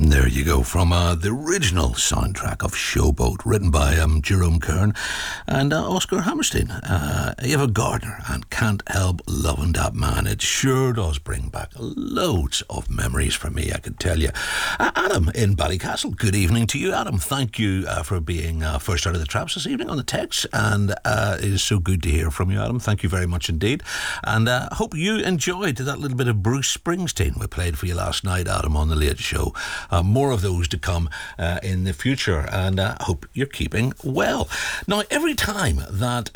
There you go, from the original soundtrack of Showboat, written by Jerome Kern and Oscar Hammerstein. Ava Gardner, and Can't Help Loving That Man. It sure does bring back loads of memories for me, I can tell you. Adam in Ballycastle, good evening to you, Adam. Thank you for being first out of the traps this evening on the text, and it is so good to hear from you, Adam. Thank you very much indeed, and hope you enjoyed that little bit of Bruce Springsteen we played for you last night, Adam, on the Late Show. More of those to come in the future, and hope you're keeping well. Now, every time that